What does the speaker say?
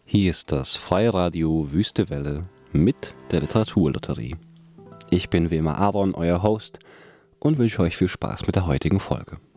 Hier ist das Freiradio Wüste Welle mit der Literaturlotterie. Ich bin wie immer Aaron, euer Host, und wünsche euch viel Spaß mit der heutigen Folge.